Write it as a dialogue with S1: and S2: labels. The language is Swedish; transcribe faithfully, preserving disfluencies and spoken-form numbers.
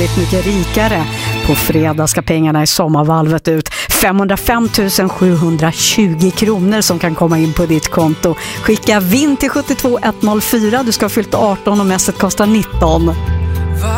S1: mycket, mycket rikare. På fredag ska pengarna i sommarvalvet ut. femhundrafem tusen sjuhundratjugo kronor som kan komma in på ditt konto. Skicka vinn till sju två ett noll fyra. Du ska ha fyllt arton och mässet kostar nitton.